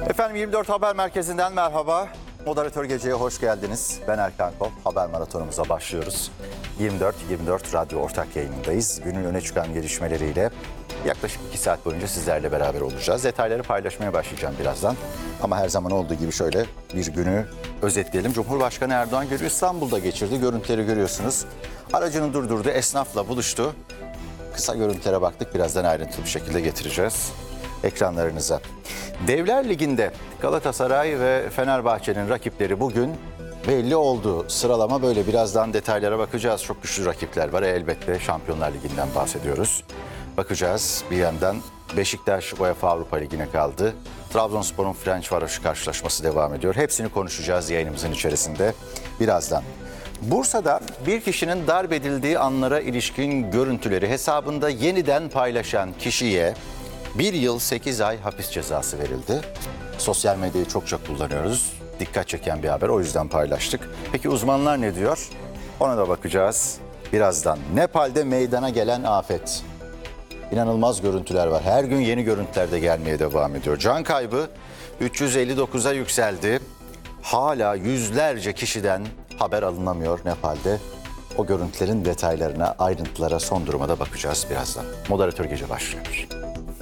Efendim 24 Haber Merkezi'nden merhaba. Moderatör Gece'ye hoş geldiniz. Ben Erkan Kop. Haber maratonumuza başlıyoruz. 24 Radyo ortak yayınındayız. Günün öne çıkan gelişmeleriyle yaklaşık 2 saat boyunca sizlerle beraber olacağız. Detayları paylaşmaya başlayacağım birazdan. Ama her zaman olduğu gibi şöyle bir günü özetleyelim. Cumhurbaşkanı Erdoğan günü İstanbul'da geçirdi. Görüntüleri görüyorsunuz. Aracını durdurdu, esnafla buluştu. Kısa görüntülere baktık. Birazdan ayrıntılı bir şekilde getireceğiz ekranlarınıza. Devler Ligi'nde Galatasaray ve Fenerbahçe'nin rakipleri bugün belli oldu. Sıralama böyle, birazdan detaylara bakacağız. Çok güçlü rakipler var. Elbette Şampiyonlar Ligi'nden bahsediyoruz. Bakacağız. Bir yandan Beşiktaş UEFA Avrupa Ligi'ne kaldı. Trabzonspor'un Ferencvaroş karşılaşması devam ediyor. Hepsini konuşacağız yayınımızın içerisinde birazdan. Bursa'da bir kişinin darp edildiği anlara ilişkin görüntüleri hesabında yeniden paylaşan kişiye 1 yıl 8 ay hapis cezası verildi. Sosyal medyayı çokça kullanıyoruz. Dikkat çeken bir haber, o yüzden paylaştık. Peki uzmanlar ne diyor? Ona da bakacağız birazdan. Nepal'de meydana gelen afet. İnanılmaz görüntüler var. Her gün yeni görüntüler de gelmeye devam ediyor. Can kaybı 359'a yükseldi. Hala yüzlerce kişiden haber alınamıyor Nepal'de. O görüntülerin detaylarına, ayrıntılara, son duruma da bakacağız birazdan. Moderatör Gece başlıyor.